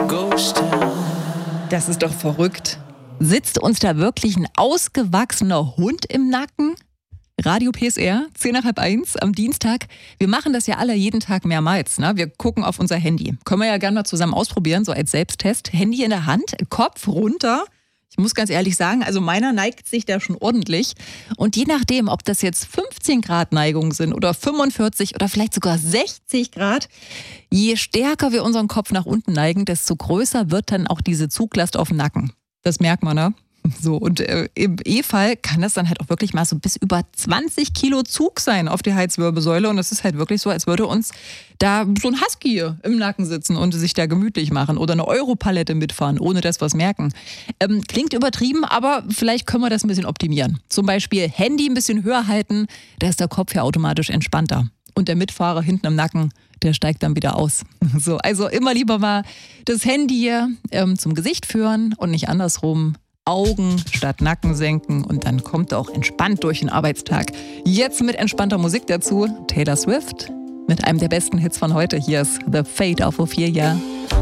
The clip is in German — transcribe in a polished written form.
Das ist doch verrückt. Sitzt uns da wirklich ein ausgewachsener Hund im Nacken? Radio PSR, 10:30 am Dienstag. Wir machen das ja alle jeden Tag mehrmals. Ne? Wir gucken auf unser Handy. Können wir ja gerne mal zusammen ausprobieren, so als Selbsttest. Handy in der Hand, Kopf runter. Ich muss ganz ehrlich sagen, also meiner neigt sich da schon ordentlich. Und je nachdem, ob das jetzt 15 Grad Neigung sind oder 45 oder vielleicht sogar 60 Grad, je stärker wir unseren Kopf nach unten neigen, desto größer wird dann auch diese Zuglast auf dem Nacken. Das merkt man, ne? So, und im E-Fall kann das dann halt auch wirklich mal so bis über 20 Kilo Zug sein auf die Halswirbelsäule. Und es ist halt wirklich so, als würde uns da so ein Husky im Nacken sitzen und sich da gemütlich machen oder eine Europalette mitfahren, ohne dass wir es merken. Klingt übertrieben, aber vielleicht können wir das ein bisschen optimieren. Zum Beispiel Handy ein bisschen höher halten, da ist der Kopf ja automatisch entspannter. Und der Mitfahrer hinten im Nacken, der steigt dann wieder aus. So, also immer lieber mal das Handy zum Gesicht führen und nicht andersrum. Augen statt Nacken senken und dann kommt er auch entspannt durch den Arbeitstag. Jetzt mit entspannter Musik dazu, Taylor Swift mit einem der besten Hits von heute. Hier ist The Fate of Ophelia.